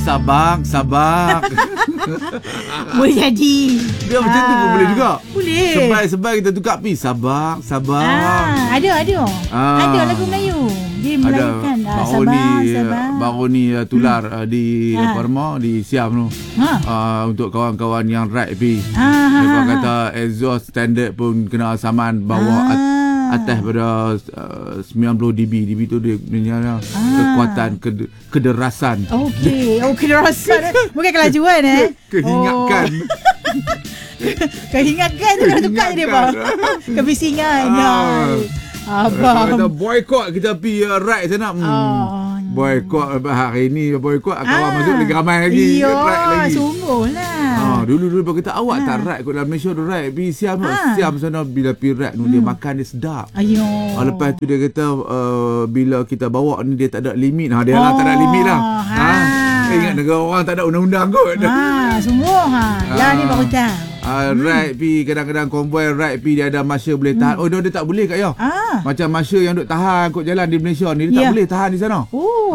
sabak. Boleh jadi. Dia macam tu pun boleh juga. Boleh. Sebai kita tukar pi sabak. Ada. Ada lagu Melayu. Dia melainkan baru ni tular di di Siam tu. Untuk kawan-kawan yang ride pi. Mereka kata exhaust standard pun kena saman bawah atas pada 90 dB. dB tu dia punya kekuatan kederasan. Okey. Kederasan. Bukan kelajuan Keingatkan. Keingatkan tu kena tukar je dia apa. Kebisingan. Abang kata boycott kita pergi ride sana. Boycott hari ni kawan masuk lagi ramai lagi. Ride lagi. Sungguhlah. Dulu kita awak tak ride kat dalam Malaysia tu ride pergi Siam. Siam sana bila pergi ride tu dia makan dia sedap. Lepas tu dia kata bila kita bawa ni dia tak ada limit. Dia lah tak ada limit lah. Ingat negara orang tak ada undang-undang kot. Semua lah ni baru tahu. Ride pi kadang-kadang konvoi ride pi dia ada masa boleh tahan. Dia tak boleh kat ya. Macam masa yang duk tahan kot jalan di Malaysia ni dia tak boleh tahan di sana.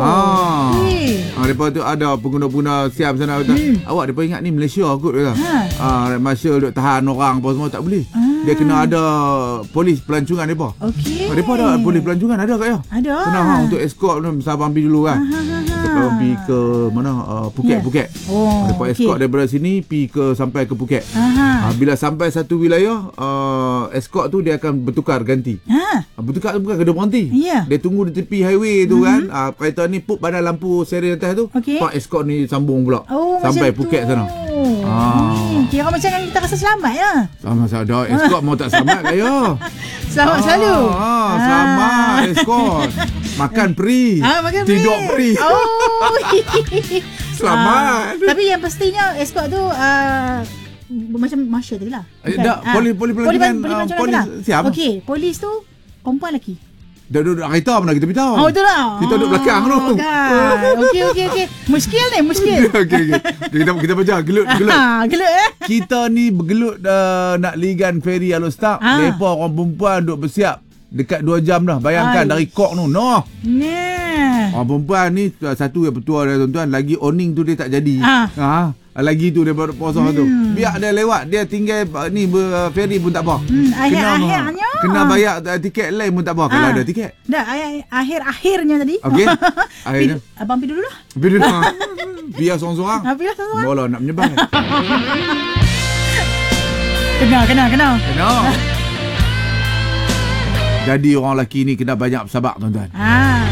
Lepas tu ada pengguna-pengguna Siam sana kata, awak depa ingat ni Malaysia kot kata. Masa duk tahan orang apa semua tak boleh. Dia kena ada polis pelancongan depa. Depa ada polis pelancongan ada kat ya. Ada. Kena untuk escort Sabang pi dulu kan. Sebelum pi ke mana Phuket. Depa escort daripada sini pi sampai ke Phuket. Bila sampai satu wilayah escort tu dia akan bertukar ganti. Bertukar tu bukan kena berhenti. Dia tunggu di tepi highway tu kan. Kereta ni pop pada lampu seren atas tu. Pak escort ni sambung pula sampai Phuket sana. Kira macam kita rasa selamat ya. Sama saja escort mau tak selamat kaya. Selamat selalu. Selamat escort. Makan free. Tidur free. Selamat. Tapi yang pastinya escort tu macam Marshal tadi lah. Polis pelancongan polis siapa? Okey, polis tu perempuan lelaki. Dah duduk kereta mana kita beritahu. Betul lah. Kita duduk belakang tu. Okey. Muskil. Okey. Kita baca gelut. Gelut Kita ni bergelut nak ligan feri Alor Setak. Lepas orang perempuan duduk bersiap dekat 2 jam dah. Bayangkan dari Kok tu. Orang perempuan ni satu yang petua dia tuan-tuan. Lagi owning tu dia tak jadi. Lagi tu dia baru puasa tu. Biar dia lewat, dia tinggal ni ferry pun tak apa. Akhirnya kena bayar tiket lain pun tak apa kalau ada tiket. Dah akhirnya tadi. Okey. Akhirnya abang pergi dulu lah. Biar seorang-seorang. Biar seorang-seorang. Bola nak menyebar. Kena. Jadi orang lelaki ni kena banyak bersabar tuan-tuan.